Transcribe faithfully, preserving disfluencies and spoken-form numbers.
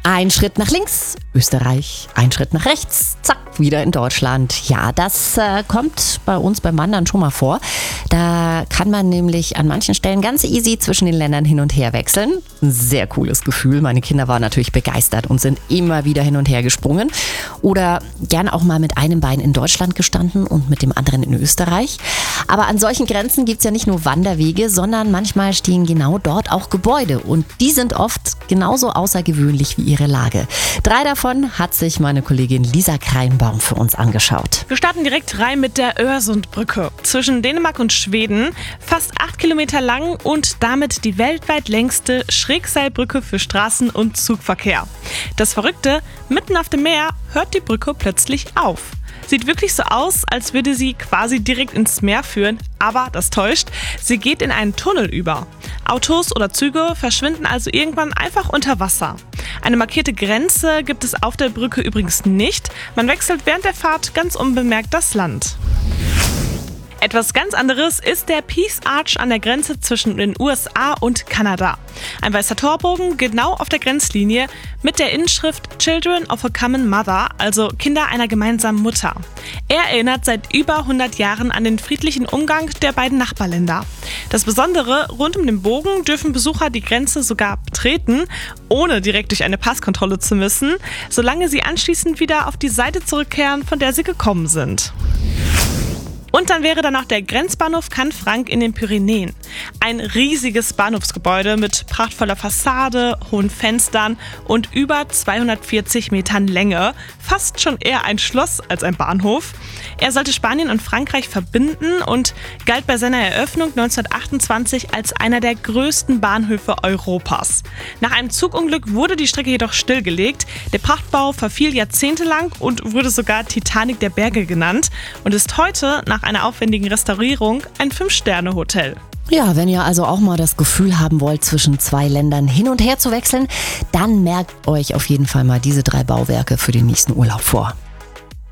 Ein Schritt nach links, Österreich, ein Schritt nach rechts, zack, wieder in Deutschland. Ja, das äh, kommt bei uns beim Wandern schon mal vor. Da kann man nämlich an manchen Stellen ganz easy zwischen den Ländern hin und her wechseln. Ein sehr cooles Gefühl. Meine Kinder waren natürlich begeistert und sind immer wieder hin und her gesprungen. Oder gern auch mal mit einem Bein in Deutschland gestanden und mit dem anderen in Österreich. Aber an solchen Grenzen gibt es ja nicht nur Wanderwege, sondern manchmal stehen genau dort auch Gebäude. Und die sind oft genauso außergewöhnlich wie ihre Lage. Drei davon hat sich meine Kollegin Lisa Kreinbaum für uns angeschaut. Wir starten direkt rein mit der Öresundbrücke. Zwischen Dänemark und Schweden, fast acht Kilometer lang und damit die weltweit längste Schrägseilbrücke für Straßen- und Zugverkehr. Das Verrückte, mitten auf dem Meer hört die Brücke plötzlich auf. Sieht wirklich so aus, als würde sie quasi direkt ins Meer führen, aber das täuscht. Sie geht in einen Tunnel über. Autos oder Züge verschwinden also irgendwann einfach unter Wasser. Eine markierte Grenze gibt es auf der Brücke übrigens nicht. Man wechselt während der Fahrt ganz unbemerkt das Land. Etwas ganz anderes ist der Peace Arch an der Grenze zwischen den U S A und Kanada. Ein weißer Torbogen genau auf der Grenzlinie mit der Inschrift Children of a Common Mother, also Kinder einer gemeinsamen Mutter. Er erinnert seit über hundert Jahren an den friedlichen Umgang der beiden Nachbarländer. Das Besondere, rund um den Bogen dürfen Besucher die Grenze sogar betreten, ohne direkt durch eine Passkontrolle zu müssen, solange sie anschließend wieder auf die Seite zurückkehren, von der sie gekommen sind. Und dann wäre da noch der Grenzbahnhof Canfranc in den Pyrenäen. Ein riesiges Bahnhofsgebäude mit prachtvoller Fassade, hohen Fenstern und über zweihundertvierzig Metern Länge. Fast schon eher ein Schloss als ein Bahnhof. Er sollte Spanien und Frankreich verbinden und galt bei seiner Eröffnung neunzehnhundertachtundzwanzig als einer der größten Bahnhöfe Europas. Nach einem Zugunglück wurde die Strecke jedoch stillgelegt. Der Prachtbau verfiel jahrzehntelang und wurde sogar Titanic der Berge genannt und ist heute nach einer aufwendigen Restaurierung ein Fünf-Sterne-Hotel. Ja, wenn ihr also auch mal das Gefühl haben wollt, zwischen zwei Ländern hin und her zu wechseln, dann merkt euch auf jeden Fall mal diese drei Bauwerke für den nächsten Urlaub vor.